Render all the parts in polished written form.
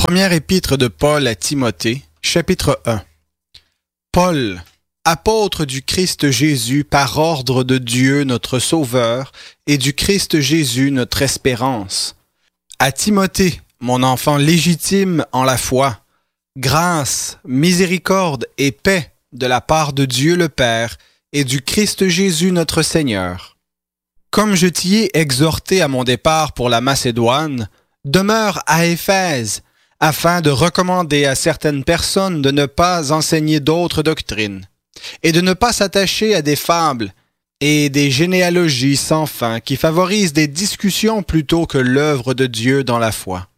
Première épître de Paul à Timothée, chapitre 1. Paul, apôtre du Christ Jésus par ordre de Dieu notre Sauveur et du Christ Jésus notre espérance. À Timothée, mon enfant légitime en la foi, grâce, miséricorde et paix de la part de Dieu le Père et du Christ Jésus notre Seigneur. Comme je t'y ai exhorté à mon départ pour la Macédoine, demeure à Éphèse, afin de recommander à certaines personnes de ne pas enseigner d'autres doctrines, et de ne pas s'attacher à des fables et des généalogies sans fin qui favorisent des discussions plutôt que l'œuvre de Dieu dans la foi.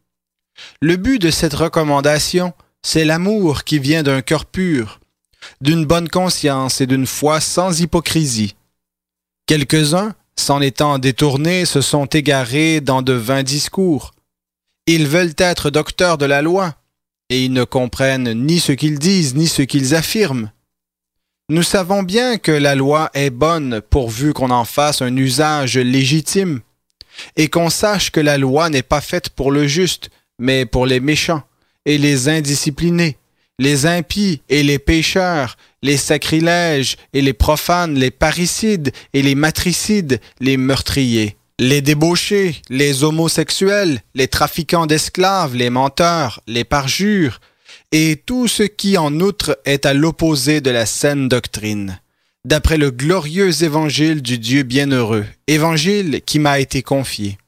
Le but de cette recommandation, c'est l'amour qui vient d'un cœur pur, d'une bonne conscience et d'une foi sans hypocrisie. Quelques-uns, s'en étant détournés, se sont égarés dans de vains discours. Ils veulent être docteurs de la loi, et ils ne comprennent ni ce qu'ils disent, ni ce qu'ils affirment. Nous savons bien que la loi est bonne pourvu qu'on en fasse un usage légitime, et qu'on sache que la loi n'est pas faite pour le juste, mais pour les méchants, et les indisciplinés, les impies et les pécheurs, les sacrilèges et les profanes, les parricides et les matricides, les meurtriers, les débauchés, les homosexuels, les trafiquants d'esclaves, les menteurs, les parjures, et tout ce qui en outre est à l'opposé de la saine doctrine, d'après le glorieux évangile du Dieu bienheureux, évangile qui m'a été confié.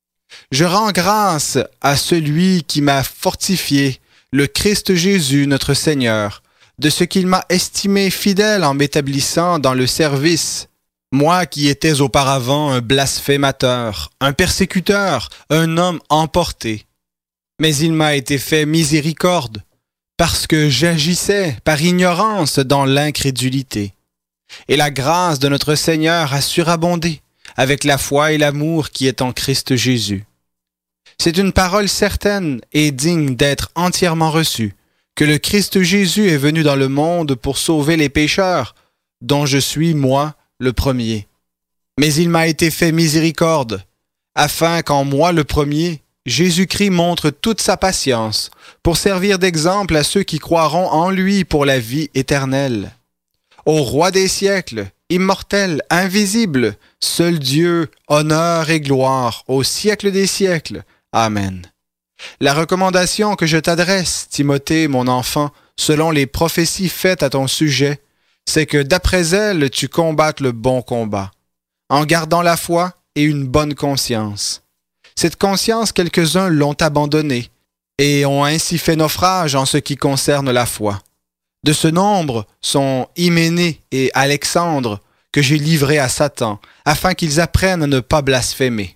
Je rends grâce à celui qui m'a fortifié, le Christ Jésus notre Seigneur, de ce qu'il m'a estimé fidèle en m'établissant dans le service, moi qui étais auparavant un blasphémateur, un persécuteur, un homme emporté. Mais il m'a été fait miséricorde, parce que j'agissais par ignorance dans l'incrédulité. Et la grâce de notre Seigneur a surabondé, avec la foi et l'amour qui est en Christ Jésus. C'est une parole certaine et digne d'être entièrement reçue, que le Christ Jésus est venu dans le monde pour sauver les pécheurs, dont je suis, moi, le premier. Mais il m'a été fait miséricorde, afin qu'en moi le premier, Jésus-Christ montre toute sa patience, pour servir d'exemple à ceux qui croiront en lui pour la vie éternelle. Au Roi des siècles, immortel, invisible, seul Dieu, honneur et gloire, au siècle des siècles. Amen. La recommandation que je t'adresse, Timothée, mon enfant, selon les prophéties faites à ton sujet, c'est que d'après elles, tu combattes le bon combat, en gardant la foi et une bonne conscience. Cette conscience, quelques-uns l'ont abandonnée et ont ainsi fait naufrage en ce qui concerne la foi. De ce nombre sont Hyménée et Alexandre, que j'ai livrés à Satan, afin qu'ils apprennent à ne pas blasphémer.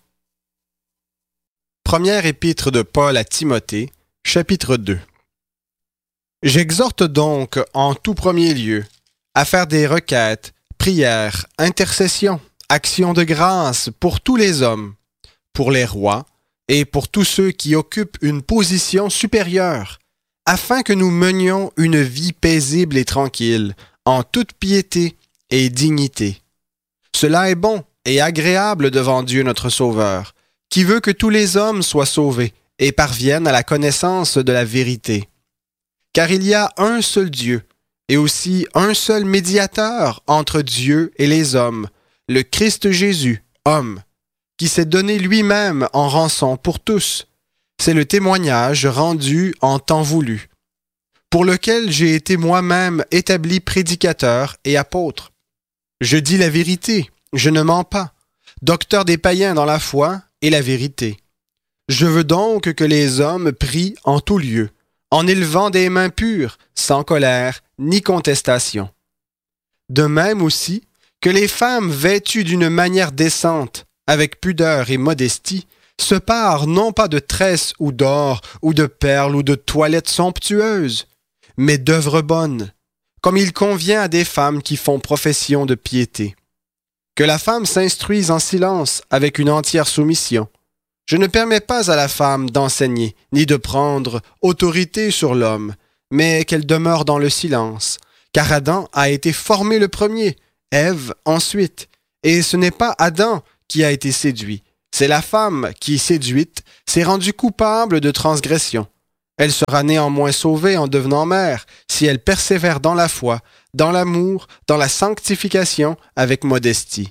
Première épître de Paul à Timothée, chapitre 2. J'exhorte donc en tout premier lieu à faire des requêtes, prières, intercessions, actions de grâce pour tous les hommes, pour les rois et pour tous ceux qui occupent une position supérieure, afin que nous menions une vie paisible et tranquille, en toute piété et dignité. Cela est bon et agréable devant Dieu notre Sauveur, qui veut que tous les hommes soient sauvés et parviennent à la connaissance de la vérité. Car il y a un seul Dieu, et aussi un seul médiateur entre Dieu et les hommes, le Christ Jésus, homme, qui s'est donné lui-même en rançon pour tous. C'est le témoignage rendu en temps voulu, pour lequel j'ai été moi-même établi prédicateur et apôtre. Je dis la vérité, je ne mens pas, docteur des païens dans la foi et la vérité. Je veux donc que les hommes prient en tout lieu, en élevant des mains pures, sans colère ni contestation. De même aussi, que les femmes vêtues d'une manière décente, avec pudeur et modestie, se parent non pas de tresses ou d'or, ou de perles ou de toilettes somptueuses, mais d'œuvres bonnes, comme il convient à des femmes qui font profession de piété. Que la femme s'instruise en silence avec une entière soumission. Je ne permets pas à la femme d'enseigner, ni de prendre autorité sur l'homme, mais qu'elle demeure dans le silence, car Adam a été formé le premier, Ève ensuite, et ce n'est pas Adam qui a été séduit, c'est la femme qui, séduite, s'est rendue coupable de transgression. Elle sera néanmoins sauvée en devenant mère si elle persévère dans la foi, dans l'amour, dans la sanctification avec modestie.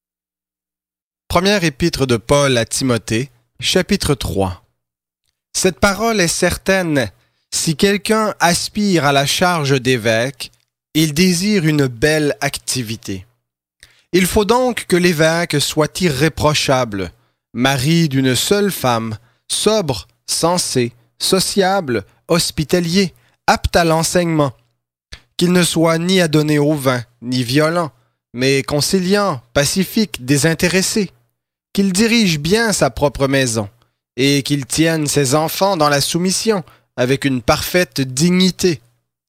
Première épître de Paul à Timothée, chapitre 3. Cette parole est certaine. Si quelqu'un aspire à la charge d'évêque, il désire une belle activité. Il faut donc que l'évêque soit irréprochable, mari d'une seule femme, sobre, sensé, sociable, hospitalier, apte à l'enseignement, qu'il ne soit ni adonné au vin, ni violent, mais conciliant, pacifique, désintéressé, qu'il dirige bien sa propre maison, et qu'il tienne ses enfants dans la soumission, avec une parfaite dignité.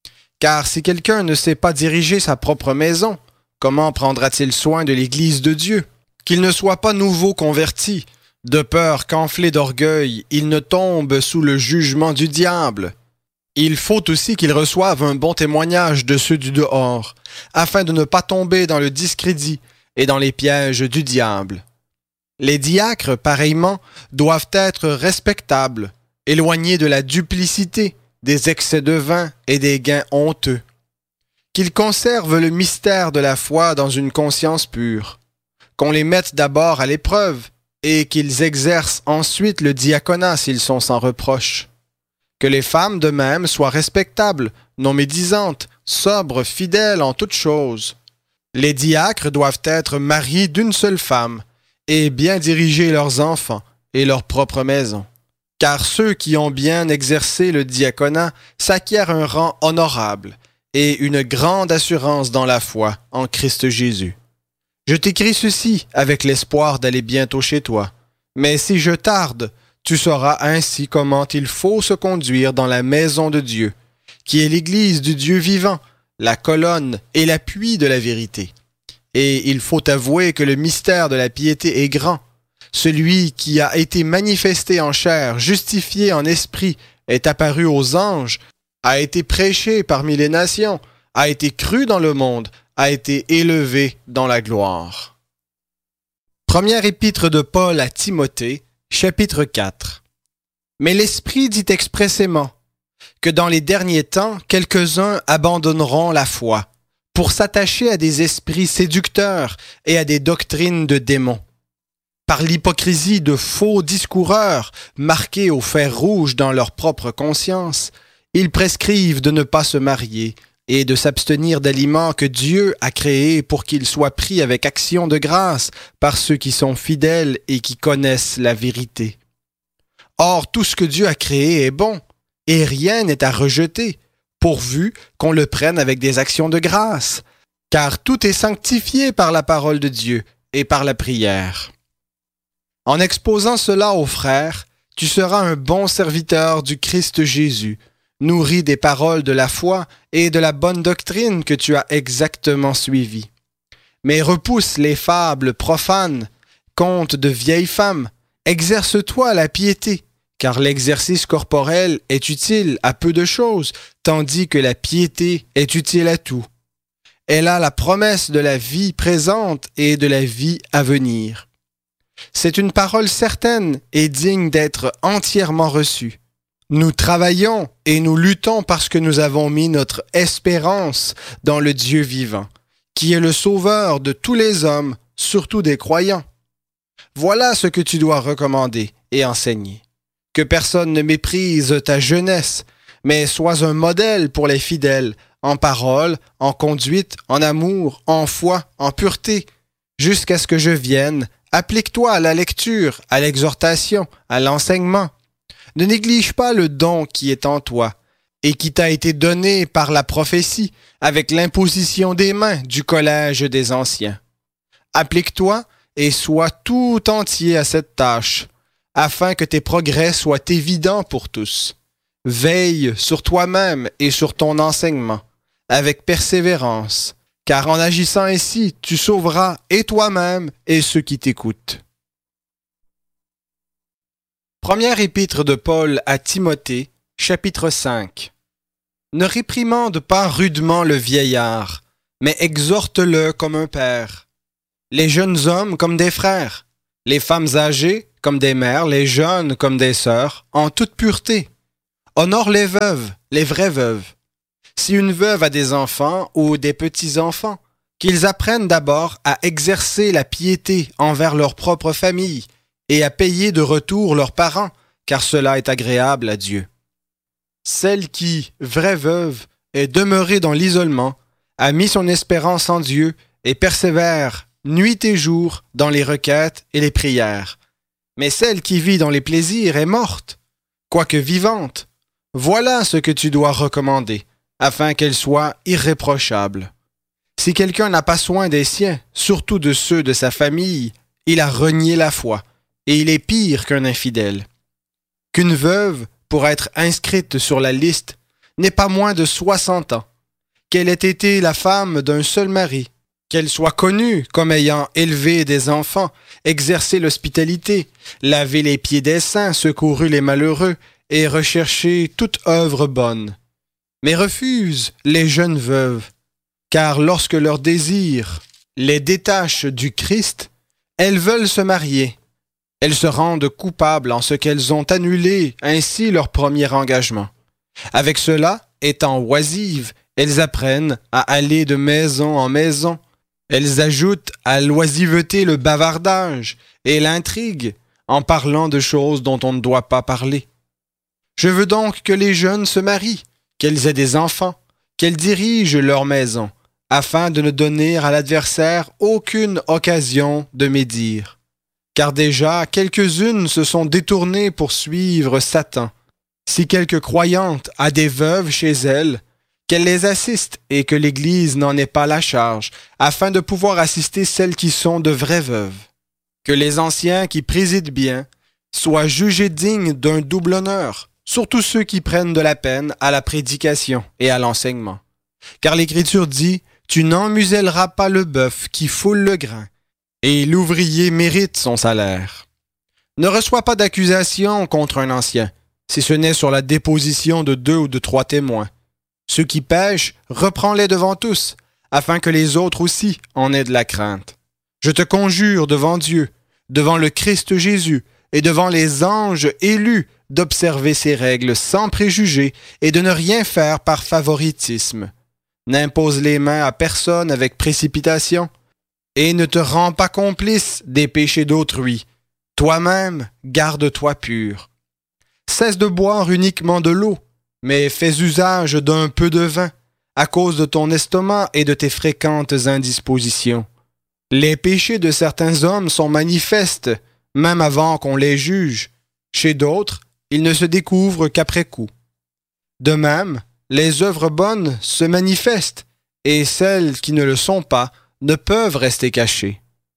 Car si quelqu'un ne sait pas diriger sa propre maison, comment prendra-t-il soin de l'Église de Dieu? Qu'il ne soit pas nouveau converti, de peur qu'enflé d'orgueil, il ne tombe sous le jugement du diable. Il faut aussi qu'il reçoive un bon témoignage de ceux du dehors, afin de ne pas tomber dans le discrédit et dans les pièges du diable. Les diacres, pareillement, doivent être respectables, éloignés de la duplicité, des excès de vin et des gains honteux. Qu'ils conservent le mystère de la foi dans une conscience pure, qu'on les mette d'abord à l'épreuve, et qu'ils exercent ensuite le diaconat s'ils sont sans reproche. Que les femmes de même soient respectables, non médisantes, sobres, fidèles en toutes choses. Les diacres doivent être mariés d'une seule femme, et bien diriger leurs enfants et leur propre maison. Car ceux qui ont bien exercé le diaconat s'acquièrent un rang honorable et une grande assurance dans la foi en Christ Jésus. Je t'écris ceci avec l'espoir d'aller bientôt chez toi. Mais si je tarde, tu sauras ainsi comment il faut se conduire dans la maison de Dieu, qui est l'Église du Dieu vivant, la colonne et l'appui de la vérité. Et il faut avouer que le mystère de la piété est grand. Celui qui a été manifesté en chair, justifié en esprit, est apparu aux anges, a été prêché parmi les nations, a été cru dans le monde, a été élevé dans la gloire. Première épître de Paul à Timothée, chapitre 4. Mais l'Esprit dit expressément que dans les derniers temps, quelques-uns abandonneront la foi pour s'attacher à des esprits séducteurs et à des doctrines de démons. Par l'hypocrisie de faux discoureurs marqués au fer rouge dans leur propre conscience, ils prescrivent de ne pas se marier et de s'abstenir d'aliments que Dieu a créés pour qu'ils soient pris avec action de grâce par ceux qui sont fidèles et qui connaissent la vérité. Or, tout ce que Dieu a créé est bon, et rien n'est à rejeter, pourvu qu'on le prenne avec des actions de grâce, car tout est sanctifié par la parole de Dieu et par la prière. En exposant cela aux frères, tu seras un bon serviteur du Christ Jésus, nourri des paroles de la foi et de la bonne doctrine que tu as exactement suivies. Mais repousse les fables profanes, contes de vieilles femmes, exerce-toi la piété, car l'exercice corporel est utile à peu de choses, tandis que la piété est utile à tout. Elle a la promesse de la vie présente et de la vie à venir. C'est une parole certaine et digne d'être entièrement reçue. Nous travaillons et nous luttons parce que nous avons mis notre espérance dans le Dieu vivant, qui est le sauveur de tous les hommes, surtout des croyants. Voilà ce que tu dois recommander et enseigner. Que personne ne méprise ta jeunesse, mais sois un modèle pour les fidèles, en parole, en conduite, en amour, en foi, en pureté. Jusqu'à ce que je vienne, applique-toi à la lecture, à l'exhortation, à l'enseignement. Ne néglige pas le don qui est en toi et qui t'a été donné par la prophétie avec l'imposition des mains du collège des anciens. Applique-toi et sois tout entier à cette tâche, afin que tes progrès soient évidents pour tous. Veille sur toi-même et sur ton enseignement, avec persévérance, car en agissant ainsi, tu sauveras et toi-même et ceux qui t'écoutent. Première épître de Paul à Timothée, chapitre 5. Ne réprimande pas rudement le vieillard, mais exhorte-le comme un père. Les jeunes hommes comme des frères, les femmes âgées comme des mères, les jeunes comme des sœurs, en toute pureté. Honore les veuves, les vraies veuves. Si une veuve a des enfants ou des petits-enfants, qu'ils apprennent d'abord à exercer la piété envers leur propre famille et à payer de retour leurs parents, car cela est agréable à Dieu. Celle qui, vraie veuve, est demeurée dans l'isolement, a mis son espérance en Dieu et persévère nuit et jour dans les requêtes et les prières. Mais celle qui vit dans les plaisirs est morte, quoique vivante. Voilà ce que tu dois recommander, afin qu'elle soit irréprochable. Si quelqu'un n'a pas soin des siens, surtout de ceux de sa famille, il a renié la foi, et il est pire qu'un infidèle. Qu'une veuve, pour être inscrite sur la liste, n'ait pas moins de 60 ans, qu'elle ait été la femme d'un seul mari, qu'elle soit connue comme ayant élevé des enfants, exercé l'hospitalité, lavé les pieds des saints, secouru les malheureux et recherché toute œuvre bonne. Mais refuse les jeunes veuves, car lorsque leur désir les détache du Christ, elles veulent se marier. Elles se rendent coupables en ce qu'elles ont annulé ainsi leur premier engagement. Avec cela, étant oisives, elles apprennent à aller de maison en maison. Elles ajoutent à l'oisiveté le bavardage et l'intrigue en parlant de choses dont on ne doit pas parler. Je veux donc que les jeunes se marient, qu'elles aient des enfants, qu'elles dirigent leur maison, afin de ne donner à l'adversaire aucune occasion de médire. Car déjà, quelques-unes se sont détournées pour suivre Satan. Si quelque croyante a des veuves chez elle, qu'elle les assiste et que l'Église n'en ait pas la charge, afin de pouvoir assister celles qui sont de vraies veuves. Que les anciens qui président bien soient jugés dignes d'un double honneur, surtout ceux qui prennent de la peine à la prédication et à l'enseignement. Car l'Écriture dit « Tu n'emmuselleras pas le bœuf qui foule le grain ». Et l'ouvrier mérite son salaire. Ne reçois pas d'accusation contre un ancien, si ce n'est sur la déposition de 2 ou de 3 témoins. Ceux qui pêchent, reprends-les devant tous, afin que les autres aussi en aient de la crainte. Je te conjure devant Dieu, devant le Christ Jésus et devant les anges élus d'observer ces règles sans préjugés et de ne rien faire par favoritisme. N'impose les mains à personne avec précipitation, et ne te rends pas complice des péchés d'autrui. Toi-même, garde-toi pur. Cesse de boire uniquement de l'eau, mais fais usage d'un peu de vin, à cause de ton estomac et de tes fréquentes indispositions. Les péchés de certains hommes sont manifestes, même avant qu'on les juge. Chez d'autres, ils ne se découvrent qu'après coup. De même, les œuvres bonnes se manifestent, et celles qui ne le sont pas ne peuvent rester cachés.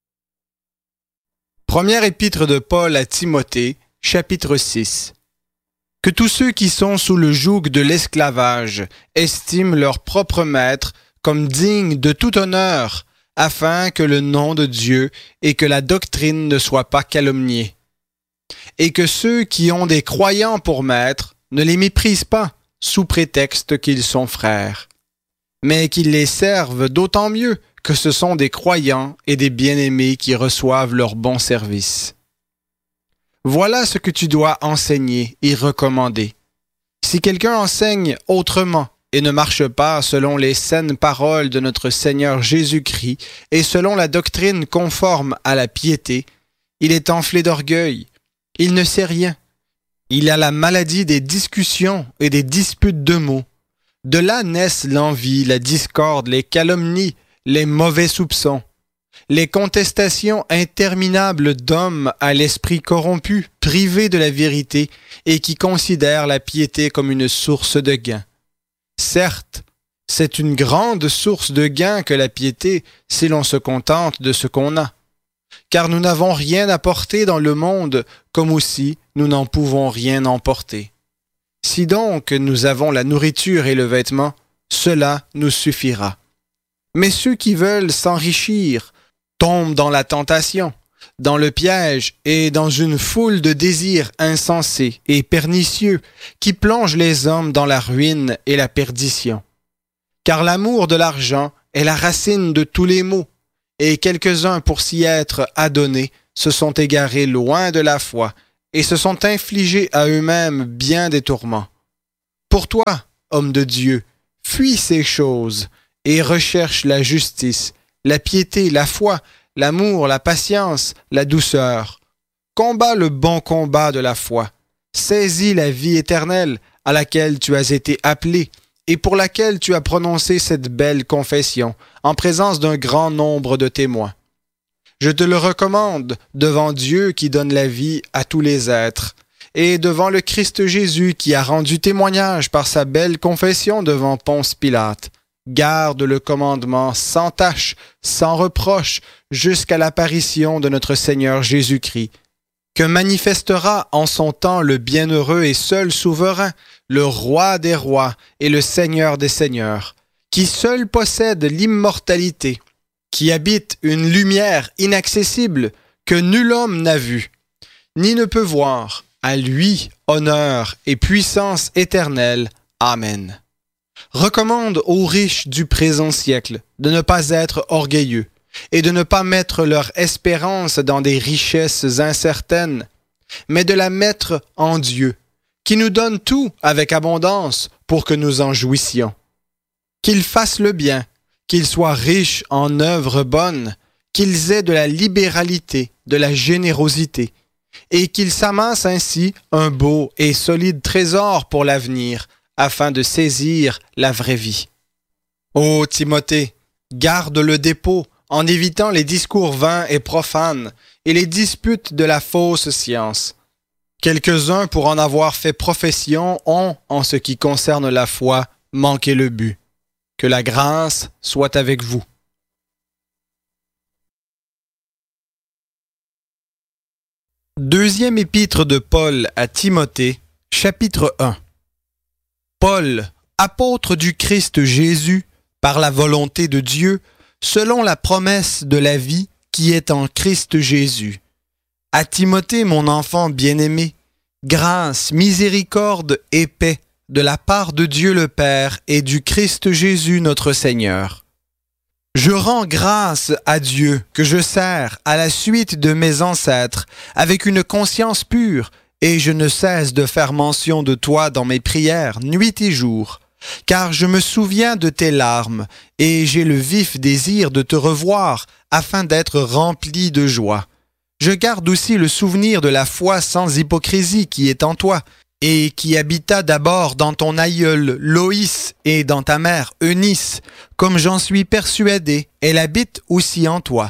Première épître de Paul à Timothée, chapitre 6. Que tous ceux qui sont sous le joug de l'esclavage estiment leur propre maître comme digne de tout honneur, afin que le nom de Dieu et que la doctrine ne soient pas calomniés. Et que ceux qui ont des croyants pour maîtres ne les méprisent pas, sous prétexte qu'ils sont frères, mais qu'ils les servent d'autant mieux que ce sont des croyants et des bien-aimés qui reçoivent leur bon service. Voilà ce que tu dois enseigner et recommander. Si quelqu'un enseigne autrement et ne marche pas selon les saines paroles de notre Seigneur Jésus-Christ et selon la doctrine conforme à la piété, il est enflé d'orgueil, il ne sait rien. Il a la maladie des discussions et des disputes de mots. De là naissent l'envie, la discorde, les calomnies, les mauvais soupçons, les contestations interminables d'hommes à l'esprit corrompu, privés de la vérité et qui considèrent la piété comme une source de gain. Certes, c'est une grande source de gain que la piété si l'on se contente de ce qu'on a, car nous n'avons rien à porter dans le monde comme aussi nous n'en pouvons rien emporter. Si donc nous avons la nourriture et le vêtement, cela nous suffira. Mais ceux qui veulent s'enrichir tombent dans la tentation, dans le piège et dans une foule de désirs insensés et pernicieux qui plongent les hommes dans la ruine et la perdition. Car l'amour de l'argent est la racine de tous les maux, et quelques-uns pour s'y être adonnés se sont égarés loin de la foi et se sont infligés à eux-mêmes bien des tourments. Pour toi, homme de Dieu, fuis ces choses et recherche la justice, la piété, la foi, l'amour, la patience, la douceur. Combat le bon combat de la foi. Saisis la vie éternelle à laquelle tu as été appelé et pour laquelle tu as prononcé cette belle confession en présence d'un grand nombre de témoins. Je te le recommande devant Dieu qui donne la vie à tous les êtres, et devant le Christ Jésus qui a rendu témoignage par sa belle confession devant Ponce Pilate. Garde le commandement sans tache, sans reproche, jusqu'à l'apparition de notre Seigneur Jésus-Christ, que manifestera en son temps le bienheureux et seul souverain, le roi des rois et le Seigneur des seigneurs, qui seul possède l'immortalité, qui habite une lumière inaccessible que nul homme n'a vue, ni ne peut voir. À lui, honneur et puissance éternelle. Amen. Recommande aux riches du présent siècle de ne pas être orgueilleux et de ne pas mettre leur espérance dans des richesses incertaines, mais de la mettre en Dieu, qui nous donne tout avec abondance pour que nous en jouissions. Qu'ils fassent le bien, qu'ils soient riches en œuvres bonnes, qu'ils aient de la libéralité, de la générosité, et qu'ils s'amassent ainsi un beau et solide trésor pour l'avenir, afin de saisir la vraie vie. Ô Timothée, garde le dépôt en évitant les discours vains et profanes et les disputes de la fausse science. Quelques-uns, pour en avoir fait profession, ont, en ce qui concerne la foi, manqué le but. Que la grâce soit avec vous. Deuxième épître de Paul à Timothée, chapitre 1. Paul, apôtre du Christ Jésus, par la volonté de Dieu, selon la promesse de la vie qui est en Christ Jésus. À Timothée, mon enfant bien-aimé, grâce, miséricorde et paix de la part de Dieu le Père et du Christ Jésus notre Seigneur. Je rends grâce à Dieu que je sers à la suite de mes ancêtres avec une conscience pure et je ne cesse de faire mention de toi dans mes prières nuit et jour, car je me souviens de tes larmes et j'ai le vif désir de te revoir afin d'être rempli de joie. Je garde aussi le souvenir de la foi sans hypocrisie qui est en toi et qui habita d'abord dans ton aïeul Loïs et dans ta mère Eunice, comme j'en suis persuadé, elle habite aussi en toi.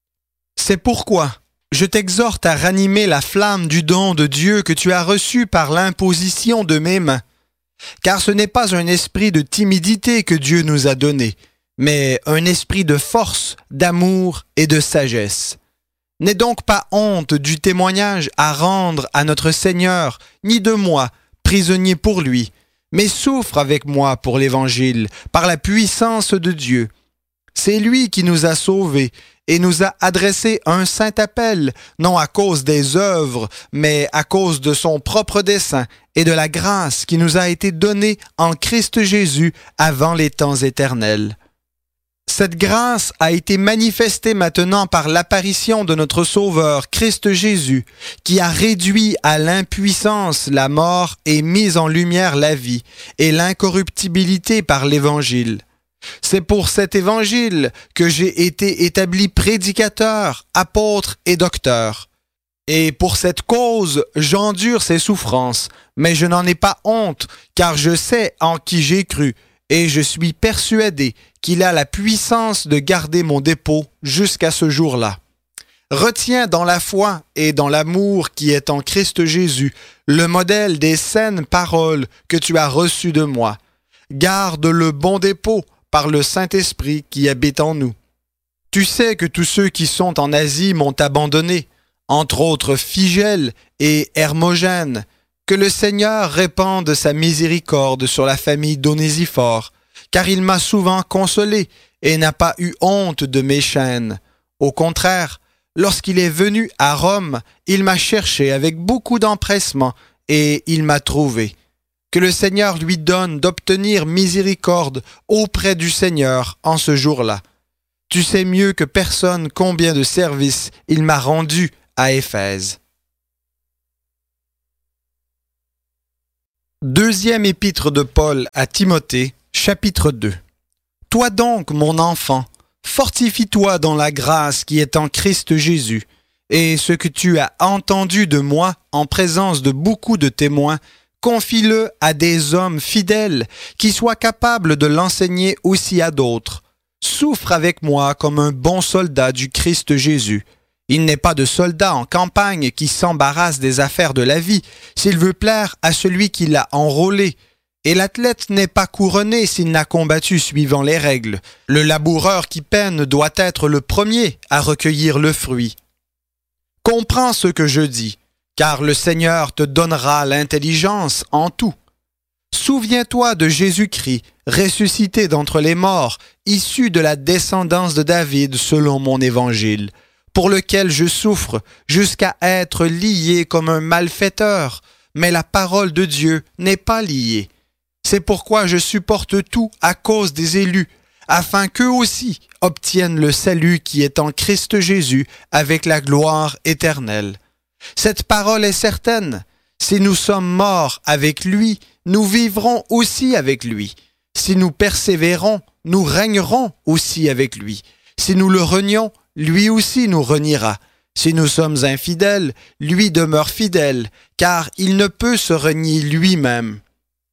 C'est pourquoi je t'exhorte à ranimer la flamme du don de Dieu que tu as reçu par l'imposition de mes mains, car ce n'est pas un esprit de timidité que Dieu nous a donné, mais un esprit de force, d'amour et de sagesse. N'aie donc pas honte du témoignage à rendre à notre Seigneur, ni de moi, prisonnier pour lui, mais souffre avec moi pour l'Évangile, par la puissance de Dieu. C'est lui qui nous a sauvés et nous a adressé un saint appel, non à cause des œuvres, mais à cause de son propre dessein et de la grâce qui nous a été donnée en Christ Jésus avant les temps éternels. Cette grâce a été manifestée maintenant par l'apparition de notre Sauveur, Christ Jésus, qui a réduit à l'impuissance la mort et mis en lumière la vie et l'incorruptibilité par l'Évangile. C'est pour cet Évangile que j'ai été établi prédicateur, apôtre et docteur. Et pour cette cause, j'endure ces souffrances, mais je n'en ai pas honte, car je sais en qui j'ai cru, et je suis persuadé qu'il a la puissance de garder mon dépôt jusqu'à ce jour-là. Retiens dans la foi et dans l'amour qui est en Christ Jésus le modèle des saines paroles que tu as reçues de moi. Garde le bon dépôt par le Saint-Esprit qui habite en nous. Tu sais que tous ceux qui sont en Asie m'ont abandonné, entre autres Phygèle et Hermogène. Que le Seigneur répande sa miséricorde sur la famille d'Onésiphore, car il m'a souvent consolé et n'a pas eu honte de mes chaînes. Au contraire, lorsqu'il est venu à Rome, il m'a cherché avec beaucoup d'empressement et il m'a trouvé. Que le Seigneur lui donne d'obtenir miséricorde auprès du Seigneur en ce jour-là. Tu sais mieux que personne combien de services il m'a rendu à Éphèse. Deuxième épître de Paul à Timothée, chapitre 2. Toi donc, mon enfant, fortifie-toi dans la grâce qui est en Christ Jésus, et ce que tu as entendu de moi en présence de beaucoup de témoins, confie-le à des hommes fidèles qui soient capables de l'enseigner aussi à d'autres. Souffre avec moi comme un bon soldat du Christ Jésus. Il n'est pas de soldat en campagne qui s'embarrasse des affaires de la vie s'il veut plaire à celui qui l'a enrôlé. Et l'athlète n'est pas couronné s'il n'a combattu suivant les règles. Le laboureur qui peine doit être le premier à recueillir le fruit. Comprends ce que je dis, car le Seigneur te donnera l'intelligence en tout. Souviens-toi de Jésus-Christ, ressuscité d'entre les morts, issu de la descendance de David selon mon évangile, pour lequel je souffre jusqu'à être lié comme un malfaiteur, mais la parole de Dieu n'est pas liée. C'est pourquoi je supporte tout à cause des élus, afin qu'eux aussi obtiennent le salut qui est en Christ Jésus avec la gloire éternelle. Cette parole est certaine. Si nous sommes morts avec lui, nous vivrons aussi avec lui. Si nous persévérons, nous régnerons aussi avec lui. Si nous le renions, lui aussi nous reniera. Si nous sommes infidèles, lui demeure fidèle, car il ne peut se renier lui-même.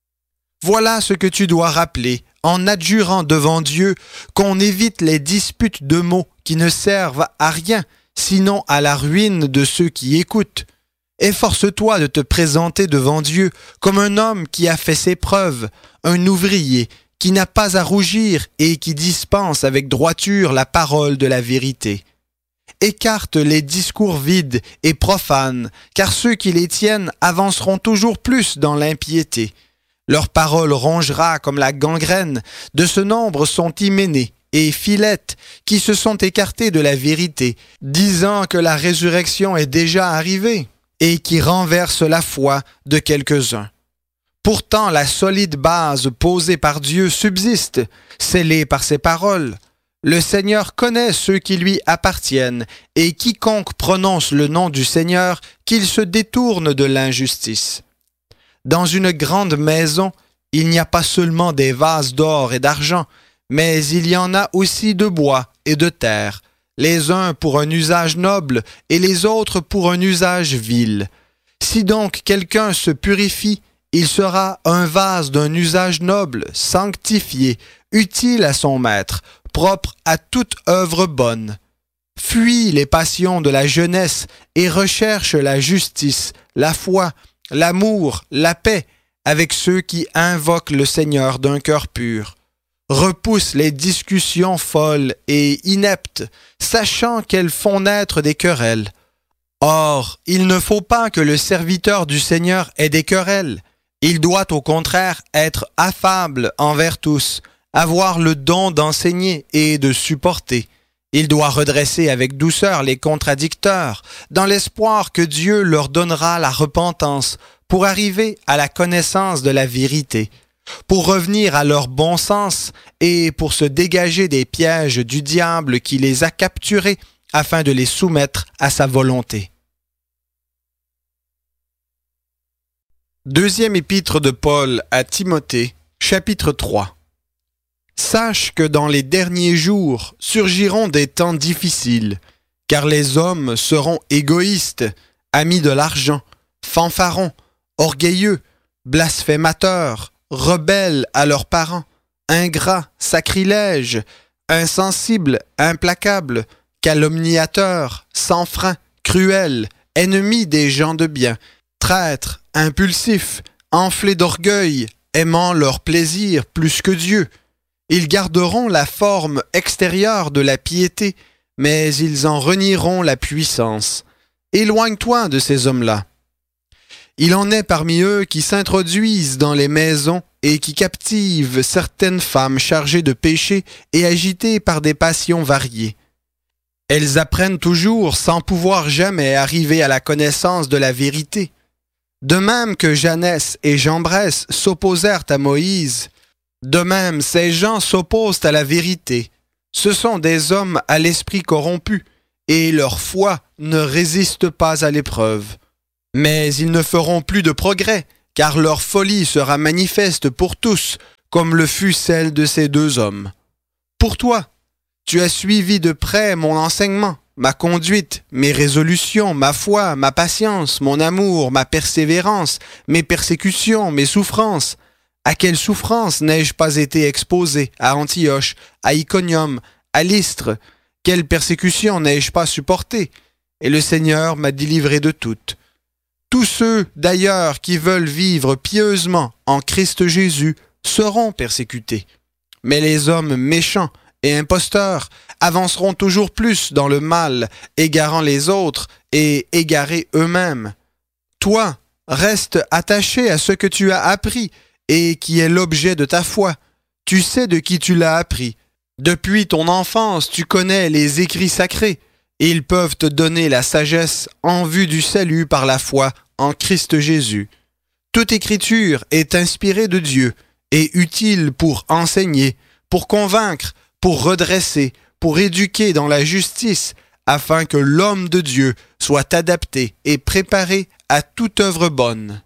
Voilà ce que tu dois rappeler, en adjurant devant Dieu qu'on évite les disputes de mots qui ne servent à rien, sinon à la ruine de ceux qui écoutent. Efforce-toi de te présenter devant Dieu comme un homme qui a fait ses preuves, un ouvrier qui n'a pas à rougir et qui dispense avec droiture la parole de la vérité. Écarte les discours vides et profanes, car ceux qui les tiennent avanceront toujours plus dans l'impiété. Leur parole rongera comme la gangrène, de ce nombre sont Hyménée et Philette, qui se sont écartés de la vérité, disant que la résurrection est déjà arrivée, et qui renversent la foi de quelques-uns. Pourtant, la solide base posée par Dieu subsiste, scellée par ses paroles. Le Seigneur connaît ceux qui lui appartiennent, et quiconque prononce le nom du Seigneur, qu'il se détourne de l'injustice. Dans une grande maison, il n'y a pas seulement des vases d'or et d'argent, mais il y en a aussi de bois et de terre, les uns pour un usage noble et les autres pour un usage vil. Si donc quelqu'un se purifie, il sera un vase d'un usage noble, sanctifié, utile à son maître, propre à toute œuvre bonne. Fuis les passions de la jeunesse et recherche la justice, la foi, l'amour, la paix, avec ceux qui invoquent le Seigneur d'un cœur pur. Repousse les discussions folles et ineptes, sachant qu'elles font naître des querelles. Or, il ne faut pas que le serviteur du Seigneur ait des querelles. Il doit au contraire être affable envers tous, avoir le don d'enseigner et de supporter. Il doit redresser avec douceur les contradicteurs, dans l'espoir que Dieu leur donnera la repentance pour arriver à la connaissance de la vérité, pour revenir à leur bon sens et pour se dégager des pièges du diable qui les a capturés afin de les soumettre à sa volonté. Deuxième épître de Paul à Timothée, chapitre 3. Sache que dans les derniers jours surgiront des temps difficiles, car les hommes seront égoïstes, amis de l'argent, fanfarons, orgueilleux, blasphémateurs, rebelles à leurs parents, ingrats, sacrilèges, insensibles, implacables, calomniateurs, sans frein, cruels, ennemis des gens de bien, traîtres, impulsifs, enflés d'orgueil, aimant leur plaisir plus que Dieu. Ils garderont la forme extérieure de la piété, mais ils en renieront la puissance. Éloigne-toi de ces hommes-là. Il en est parmi eux qui s'introduisent dans les maisons et qui captivent certaines femmes chargées de péché et agitées par des passions variées. Elles apprennent toujours sans pouvoir jamais arriver à la connaissance de la vérité. De même que Jeannès et Jambres s'opposèrent à Moïse, de même ces gens s'opposent à la vérité. Ce sont des hommes à l'esprit corrompu, et leur foi ne résiste pas à l'épreuve. Mais ils ne feront plus de progrès, car leur folie sera manifeste pour tous, comme le fut celle de ces deux hommes. Pour toi, tu as suivi de près mon enseignement, ma conduite, mes résolutions, ma foi, ma patience, mon amour, ma persévérance, mes persécutions, mes souffrances. À quelles souffrances n'ai-je pas été exposé à Antioche, à Iconium, à Lystre? Quelles persécutions n'ai-je pas supportées? Et le Seigneur m'a délivré de toutes. Tous ceux, d'ailleurs, qui veulent vivre pieusement en Christ Jésus seront persécutés. Mais les hommes méchants et imposteurs avanceront toujours plus dans le mal, égarant les autres et égarés eux-mêmes. Toi, reste attaché à ce que tu as appris et qui est l'objet de ta foi. Tu sais de qui tu l'as appris. Depuis ton enfance, tu connais les écrits sacrés. Ils peuvent te donner la sagesse en vue du salut par la foi en Christ Jésus. Toute écriture est inspirée de Dieu et utile pour enseigner, pour convaincre, pour redresser, pour éduquer dans la justice, afin que l'homme de Dieu soit adapté et préparé à toute œuvre bonne.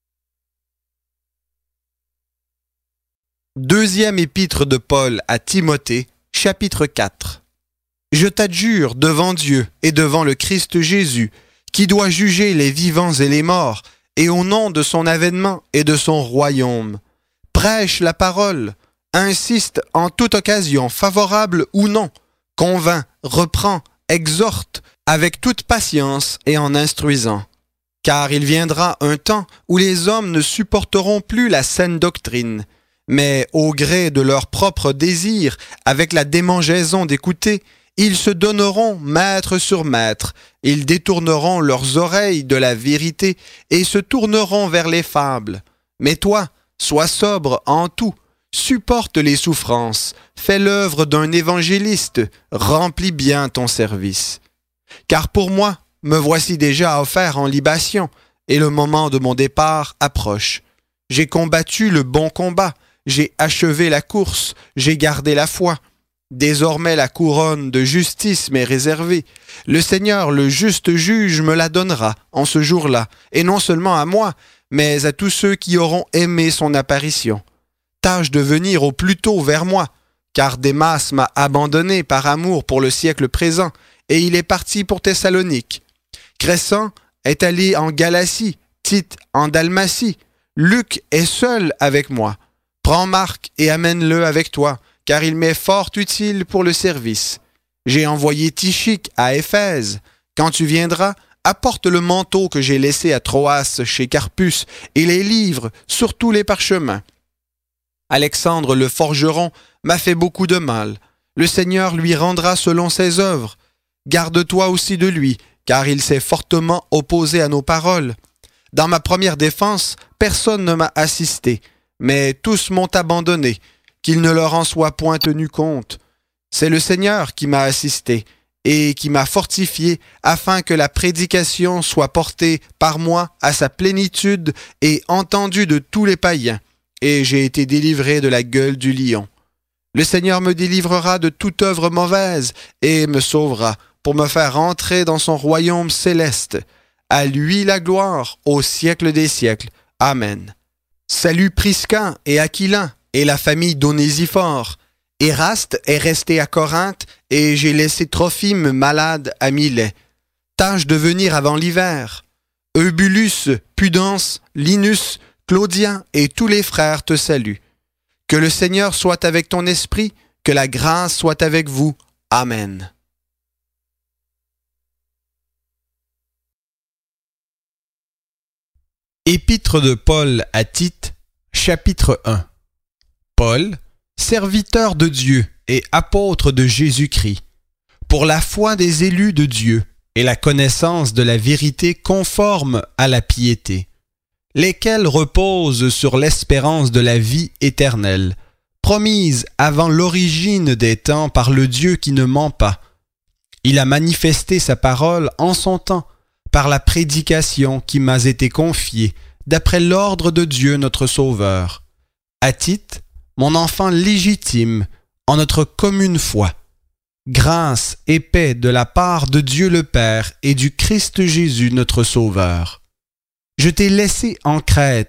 Deuxième épître de Paul à Timothée, chapitre 4. Je t'adjure devant Dieu et devant le Christ Jésus, qui doit juger les vivants et les morts, et au nom de son avènement et de son royaume. Prêche la parole, insiste en toute occasion, favorable ou non, convainc, reprend, exhorte, avec toute patience et en instruisant. Car il viendra un temps où les hommes ne supporteront plus la saine doctrine, mais au gré de leurs propres désirs, avec la démangeaison d'écouter, ils se donneront maître sur maître, ils détourneront leurs oreilles de la vérité et se tourneront vers les fables. Mais toi, sois sobre en tout, supporte les souffrances, fais l'œuvre d'un évangéliste, remplis bien ton service. Car pour moi, me voici déjà offert en libation, et le moment de mon départ approche. J'ai combattu le bon combat, j'ai achevé la course, j'ai gardé la foi. Désormais la couronne de justice m'est réservée. Le Seigneur, le juste juge, me la donnera en ce jour-là, et non seulement à moi, mais à tous ceux qui auront aimé son apparition. Tâche de venir au plus tôt vers moi, car Démas m'a abandonné par amour pour le siècle présent, et il est parti pour Thessalonique. Crescent est allé en Galatie, Tite en Dalmatie. Luc est seul avec moi. Prends Marc et amène-le avec toi, car il m'est fort utile pour le service. J'ai envoyé Tychique à Éphèse. Quand tu viendras, apporte le manteau que j'ai laissé à Troas chez Carpus et les livres, surtout les parchemins. Alexandre le forgeron m'a fait beaucoup de mal. Le Seigneur lui rendra selon ses œuvres. Garde-toi aussi de lui, car il s'est fortement opposé à nos paroles. Dans ma première défense, personne ne m'a assisté, mais tous m'ont abandonné, qu'il ne leur en soit point tenu compte. C'est le Seigneur qui m'a assisté et qui m'a fortifié afin que la prédication soit portée par moi à sa plénitude et entendue de tous les païens, et j'ai été délivré de la gueule du lion. Le Seigneur me délivrera de toute œuvre mauvaise et me sauvera pour me faire entrer dans son royaume céleste. À lui la gloire au siècle des siècles. Amen. Salut Prisca et Aquilin et la famille d'Onésiphore. Éraste est resté à Corinthe et j'ai laissé Trophime malade à Milet. Tâche de venir avant l'hiver. Eubulus, Pudence, Linus, Claudien et tous les frères te saluent. Que le Seigneur soit avec ton esprit, que la grâce soit avec vous. Amen. Épître de Paul à Tite, chapitre 1. Paul, serviteur de Dieu et apôtre de Jésus-Christ, pour la foi des élus de Dieu et la connaissance de la vérité conforme à la piété, lesquels reposent sur l'espérance de la vie éternelle, promise avant l'origine des temps par le Dieu qui ne ment pas. Il a manifesté sa parole en son temps, par la prédication qui m'a été confiée, d'après l'ordre de Dieu notre Sauveur. À Tite, mon enfant légitime, en notre commune foi. Grâce et paix de la part de Dieu le Père et du Christ Jésus notre Sauveur. Je t'ai laissé en Crète,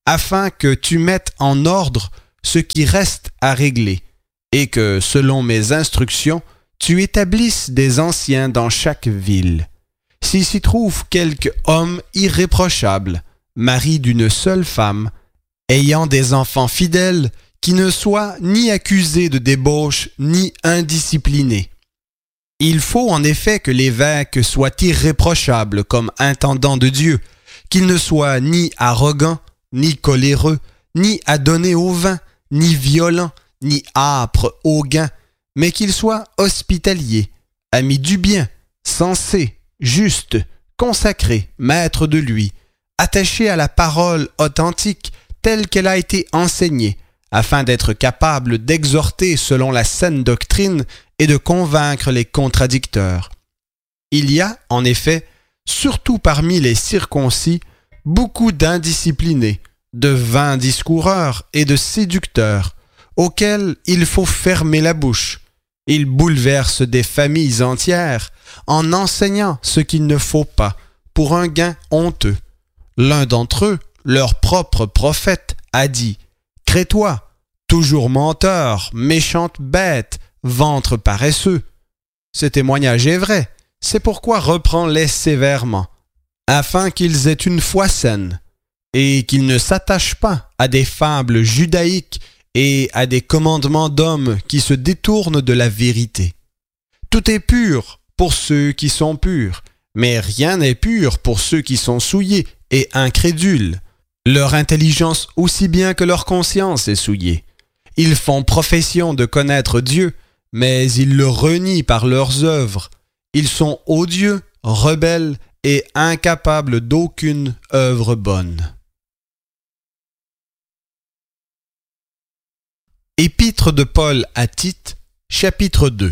afin que tu mettes en ordre ce qui reste à régler, et que, selon mes instructions, tu établisses des anciens dans chaque ville. S'il s'y trouve quelque homme irréprochable, mari d'une seule femme, ayant des enfants fidèles, qui ne soient ni accusés de débauche, ni indisciplinés. Il faut en effet que l'évêque soit irréprochable comme intendant de Dieu, qu'il ne soit ni arrogant, ni coléreux, ni adonné au vin, ni violent, ni âpre au gain, mais qu'il soit hospitalier, ami du bien, sensé, juste, consacré, maître de lui, attaché à la parole authentique telle qu'elle a été enseignée, afin d'être capable d'exhorter selon la saine doctrine et de convaincre les contradicteurs. Il y a, en effet, surtout parmi les circoncis, beaucoup d'indisciplinés, de vains discoureurs et de séducteurs, auxquels il faut fermer la bouche. Ils bouleversent des familles entières en enseignant ce qu'il ne faut pas pour un gain honteux. L'un d'entre eux, leur propre prophète, a dit « Crétois, toujours menteur, méchante bête, ventre paresseux. » Ce témoignage est vrai, c'est pourquoi reprends-les sévèrement, afin qu'ils aient une foi saine, et qu'ils ne s'attachent pas à des fables judaïques et à des commandements d'hommes qui se détournent de la vérité. Tout est pur pour ceux qui sont purs, mais rien n'est pur pour ceux qui sont souillés et incrédules. Leur intelligence aussi bien que leur conscience est souillée. Ils font profession de connaître Dieu, mais ils le renient par leurs œuvres. Ils sont odieux, rebelles et incapables d'aucune œuvre bonne. Épître de Paul à Tite, chapitre 2.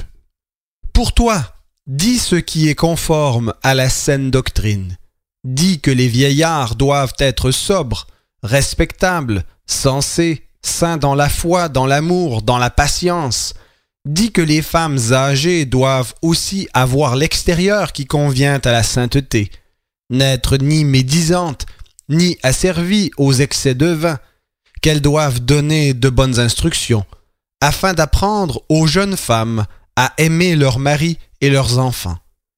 Pour toi, dis ce qui est conforme à la saine doctrine. Dis que les vieillards doivent être sobres, respectables, sensés, saints dans la foi, dans l'amour, dans la patience. Dis que les femmes âgées doivent aussi avoir l'extérieur qui convient à la sainteté, n'être ni médisantes, ni asservies aux excès de vin, qu'elles doivent donner de bonnes instructions, afin d'apprendre aux jeunes femmes à aimer leurs maris et leurs enfants,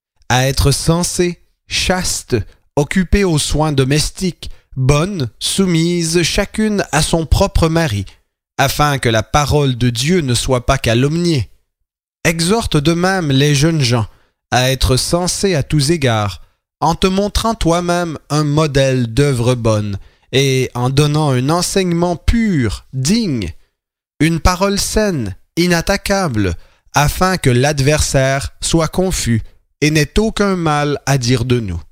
à être sensées, chastes, occupées aux soins domestiques, bonnes, soumises chacune à son propre mari, afin que la parole de Dieu ne soit pas calomniée. Exhorte de même les jeunes gens à être sensés à tous égards, en te montrant toi-même un modèle d'œuvre bonne, et en donnant un enseignement pur, digne, une parole saine, inattaquable, afin que l'adversaire soit confus et n'ait aucun mal à dire de nous.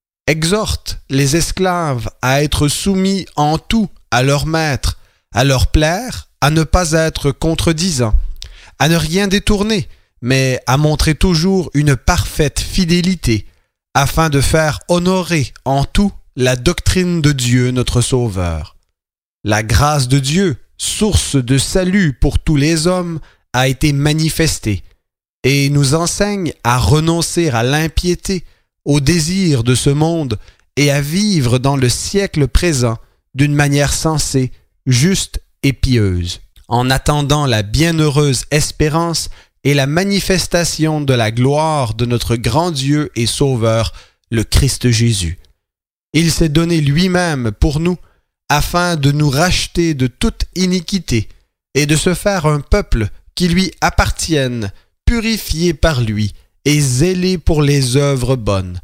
Exhorte les esclaves à être soumis en tout à leur maître, à leur plaire, à ne pas être contredisants, à ne rien détourner, mais à montrer toujours une parfaite fidélité, afin de faire honorer en tout la doctrine de Dieu notre Sauveur. La grâce de Dieu, source de salut pour tous les hommes, a été manifestée et nous enseigne à renoncer à l'impiété, au désir de ce monde et à vivre dans le siècle présent d'une manière sensée, juste et pieuse, en attendant la bienheureuse espérance et la manifestation de la gloire de notre grand Dieu et Sauveur, le Christ Jésus. Il s'est donné lui-même pour nous, afin de nous racheter de toute iniquité et de se faire un peuple qui lui appartienne, purifié par lui et zélé pour les œuvres bonnes.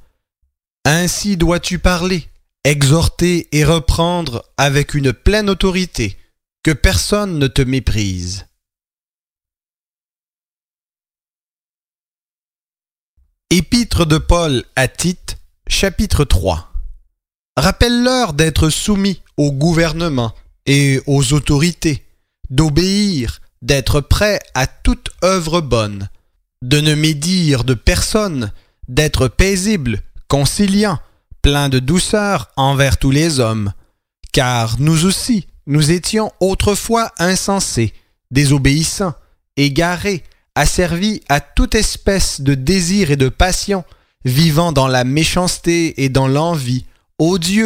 Ainsi dois-tu parler, exhorter et reprendre avec une pleine autorité, que personne ne te méprise. Épître de Paul à Tite, chapitre 3. Rappelle-leur d'être soumis au gouvernement et aux autorités, d'obéir, d'être prêts à toute œuvre bonne, de ne médire de personne, d'être paisible, conciliant, plein de douceur envers tous les hommes. Car nous aussi, nous étions autrefois insensés, désobéissants, égarés, asservis à toute espèce de désir et de passion, vivant dans la méchanceté et dans l'envie, odieux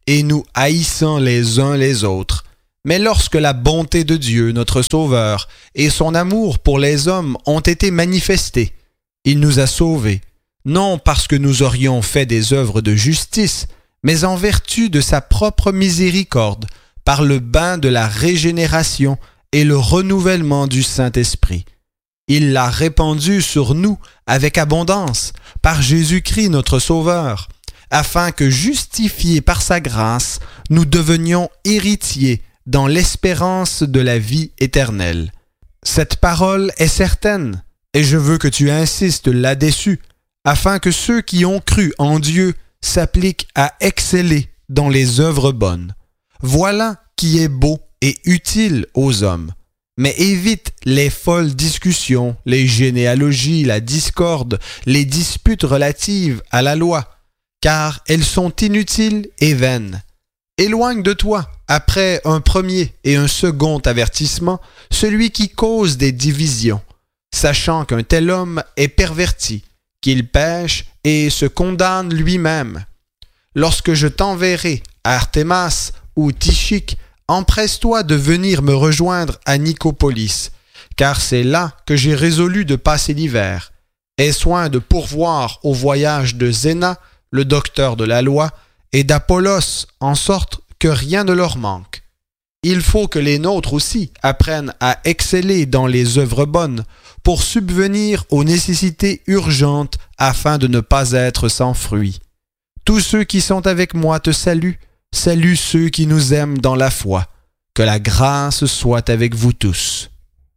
et nous haïssant les uns les autres. Mais lorsque la bonté de Dieu, notre Sauveur, et son amour pour les hommes ont été manifestés, il nous a sauvés, non parce que nous aurions fait des œuvres de justice, mais en vertu de sa propre miséricorde, par le bain de la régénération et le renouvellement du Saint-Esprit. Il l'a répandu sur nous avec abondance, par Jésus-Christ notre Sauveur, afin que, justifiés par sa grâce, nous devenions héritiers dans l'espérance de la vie éternelle. Cette parole est certaine, et je veux que tu insistes là-dessus, afin que ceux qui ont cru en Dieu s'appliquent à exceller dans les œuvres bonnes. Voilà qui est beau et utile aux hommes. Mais évite les folles discussions, les généalogies, la discorde, les disputes relatives à la loi, car elles sont inutiles et vaines. Éloigne de toi, après un premier et un second avertissement, celui qui cause des divisions, sachant qu'un tel homme est perverti, qu'il pêche et se condamne lui-même. Lorsque je t'enverrai à Artémas ou Tychique, empresse-toi de venir me rejoindre à Nicopolis, car c'est là que j'ai résolu de passer l'hiver. Aie soin de pourvoir au voyage de Zéna, le docteur de la loi, et d'Apollos, en sorte que rien ne leur manque. Il faut que les nôtres aussi apprennent à exceller dans les œuvres bonnes, pour subvenir aux nécessités urgentes afin de ne pas être sans fruit. Tous ceux qui sont avec moi te saluent, salue ceux qui nous aiment dans la foi. Que la grâce soit avec vous tous.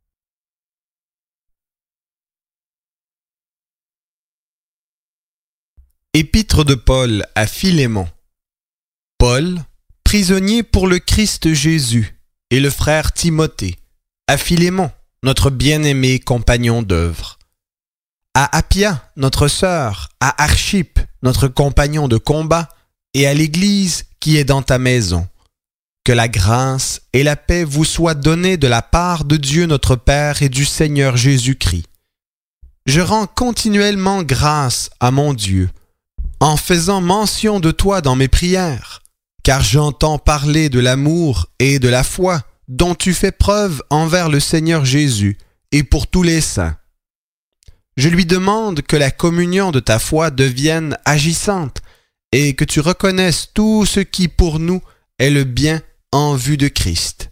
Épître de Paul à Philémon. Paul, prisonnier pour le Christ Jésus, et le frère Timothée, à Philémon, notre bien-aimé compagnon d'œuvre. À Appia, notre sœur, à Archippe, notre compagnon de combat, et à l'Église qui est dans ta maison. Que la grâce et la paix vous soient données de la part de Dieu notre Père et du Seigneur Jésus-Christ. Je rends continuellement grâce à mon Dieu, en faisant mention de toi dans mes prières, car j'entends parler de l'amour et de la foi dont tu fais preuve envers le Seigneur Jésus et pour tous les saints. Je lui demande que la communion de ta foi devienne agissante et que tu reconnaisses tout ce qui pour nous est le bien en vue de Christ.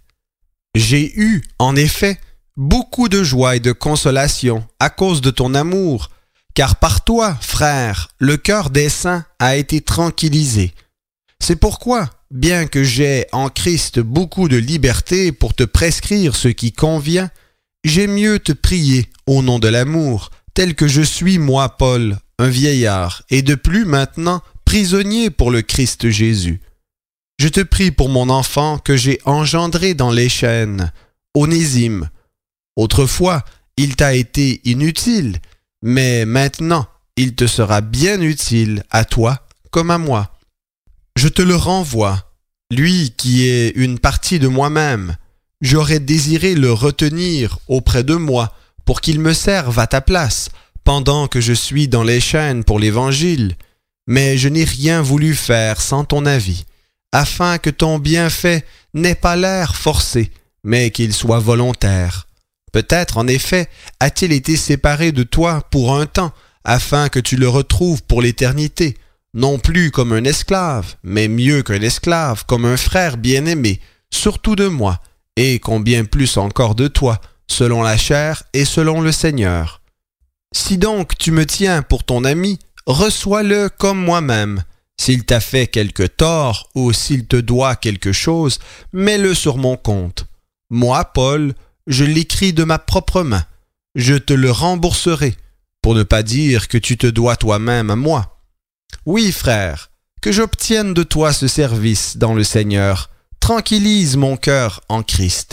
J'ai eu, en effet, beaucoup de joie et de consolation à cause de ton amour, car par toi, frère, le cœur des saints a été tranquillisé. C'est pourquoi, bien que j'aie en Christ beaucoup de liberté pour te prescrire ce qui convient, j'ai mieux te prier au nom de l'amour, tel que je suis moi, Paul, un vieillard, et de plus maintenant prisonnier pour le Christ Jésus. Je te prie pour mon enfant que j'ai engendré dans les chaînes, Onésime. Autrefois, il t'a été inutile, mais maintenant, il te sera bien utile à toi comme à moi. Je te le renvoie, lui qui est une partie de moi-même. J'aurais désiré le retenir auprès de moi pour qu'il me serve à ta place pendant que je suis dans les chaînes pour l'Évangile, mais je n'ai rien voulu faire sans ton avis, afin que ton bienfait n'ait pas l'air forcé, mais qu'il soit volontaire. Peut-être, en effet, a-t-il été séparé de toi pour un temps, afin que tu le retrouves pour l'éternité, non plus comme un esclave, mais mieux qu'un esclave, comme un frère bien-aimé, surtout de moi, et combien plus encore de toi, selon la chair et selon le Seigneur. Si donc tu me tiens pour ton ami, reçois-le comme moi-même. S'il t'a fait quelque tort ou s'il te doit quelque chose, mets-le sur mon compte. Moi, Paul, je l'écris de ma propre main. Je te le rembourserai, pour ne pas dire que tu te dois toi-même à moi. Oui, frère, que j'obtienne de toi ce service dans le Seigneur. Tranquillise mon cœur en Christ.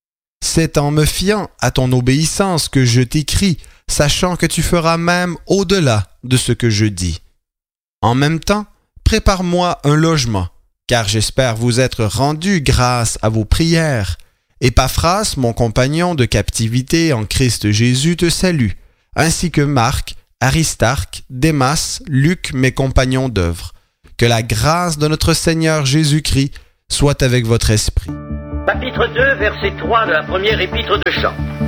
C'est en me fiant à ton obéissance que je t'écris, sachant que tu feras même au-delà de ce que je dis. En même temps, prépare-moi un logement, car j'espère vous être rendu grâce à vos prières. Épaphras, mon compagnon de captivité en Christ Jésus, te salue, ainsi que Marc, Aristarque, Démas, Luc, mes compagnons d'œuvre. Que la grâce de notre Seigneur Jésus-Christ soit avec votre esprit. Chapitre 2, verset 3 de la première épître de Jean.